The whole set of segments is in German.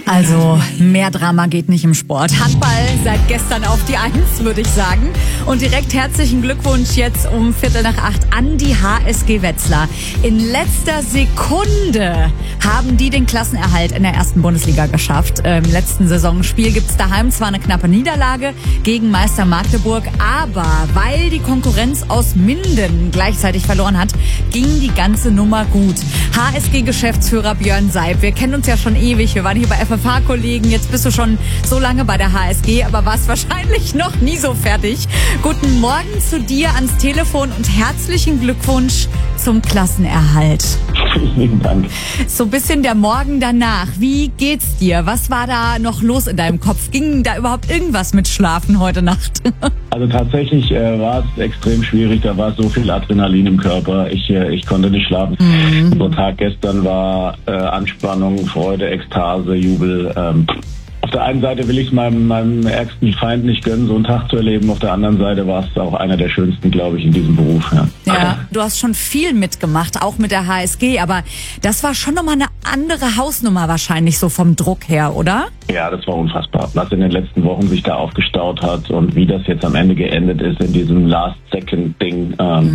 Also mehr Drama geht nicht im Sport. Handball seit gestern auf die 1, würde ich sagen. Und direkt herzlichen Glückwunsch jetzt um 7:45 an die HSG Wetzlar. In letzter Sekunde haben die den Klassenerhalt in der ersten Bundesliga geschafft. Im letzten Saisonspiel gibt's daheim zwar eine knappe Niederlage gegen Meister Magdeburg, aber weil die Konkurrenz aus Minden gleichzeitig verloren hat, ging die ganze Nummer gut. HSG-Geschäftsführer Björn Seib, wir kennen uns ja schon ewig, wir waren hier bei FFH-Kollegen, jetzt bist du schon so lange bei der HSG, aber warst wahrscheinlich noch nie so fertig. Guten Morgen zu dir ans Telefon und herzlichen Glückwunsch zum Klassenerhalt. Vielen Dank. So ein bisschen der Morgen danach. Wie geht's dir? Was war da noch los in deinem Kopf? Ging da überhaupt irgendwas mit Schlafen heute Nacht? Also tatsächlich war es extrem schwierig. Da war so viel Adrenalin im Körper. Ich konnte nicht schlafen. Der Tag gestern war Anspannung, Freude, Ekstase, Jubel. Auf der einen Seite will ich es meinem ärgsten Feind nicht gönnen, so einen Tag zu erleben. Auf der anderen Seite war es auch einer der schönsten, glaube ich, in diesem Beruf. Ja, du hast schon viel mitgemacht, auch mit der HSG, aber das war schon nochmal eine andere Hausnummer wahrscheinlich so vom Druck her, oder? Ja, das war unfassbar, was in den letzten Wochen sich da aufgestaut hat und wie das jetzt am Ende geendet ist in diesem Last-Second-Ding.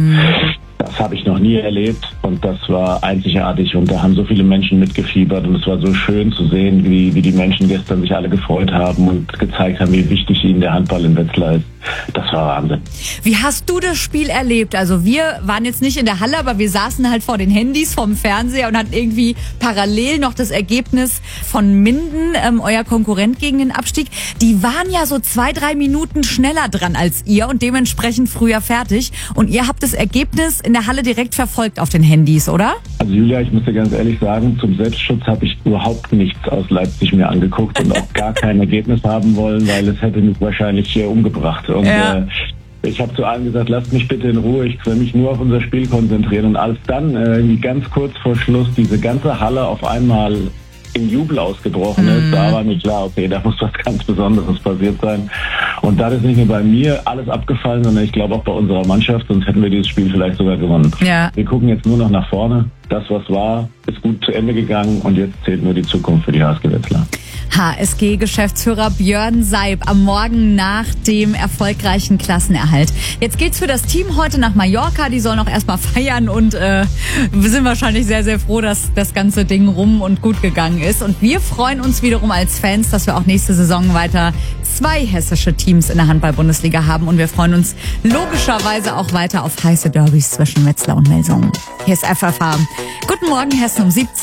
Das habe ich noch nie erlebt und das war einzigartig und da haben so viele Menschen mitgefiebert und es war so schön zu sehen, wie die Menschen gestern sich alle gefreut haben und gezeigt haben, wie wichtig ihnen der Handball in Wetzlar ist. Das war Wahnsinn. Wie hast du das Spiel erlebt? Also wir waren jetzt nicht in der Halle, aber wir saßen halt vor den Handys vom Fernseher und hatten irgendwie parallel noch das Ergebnis von Minden, euer Konkurrent gegen den Abstieg. Die waren ja so 2-3 Minuten schneller dran als ihr und dementsprechend früher fertig. Und ihr habt das Ergebnis in der Halle direkt verfolgt auf den Handys, oder? Also Julia, ich muss dir ganz ehrlich sagen, zum Selbstschutz habe ich überhaupt nichts aus Leipzig mir angeguckt und auch gar kein Ergebnis haben wollen, weil es hätte mich wahrscheinlich hier umgebracht. Und ich habe zu allen gesagt, lasst mich bitte in Ruhe, ich will mich nur auf unser Spiel konzentrieren. Und als dann ganz kurz vor Schluss diese ganze Halle auf einmal in Jubel ausgebrochen ist, da war mir klar, okay, da muss was ganz Besonderes passiert sein. Und da ist nicht nur bei mir alles abgefallen, sondern ich glaube auch bei unserer Mannschaft, sonst hätten wir dieses Spiel vielleicht sogar gewonnen. Ja. Wir gucken jetzt nur noch nach vorne. Das, was war, ist gut zu Ende gegangen und jetzt zählt nur die Zukunft für die HSG Wetzlar. HSG-Geschäftsführer Björn Seib am Morgen nach dem erfolgreichen Klassenerhalt. Jetzt geht's für das Team heute nach Mallorca. Die sollen auch erstmal feiern und wir sind wahrscheinlich sehr, sehr froh, dass das ganze Ding rum und gut gegangen ist. Und wir freuen uns wiederum als Fans, dass wir auch nächste Saison weiter 2 hessische Teams in der Handball-Bundesliga haben. Und wir freuen uns logischerweise auch weiter auf heiße Derbys zwischen Wetzlar und Melsungen. Hier ist FFH. Guten Morgen Hessen um 17.